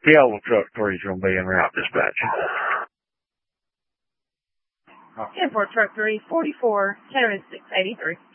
Yellow truck 3 is going to be en route, dispatch. 10-4 truck 3, 44, 10-683.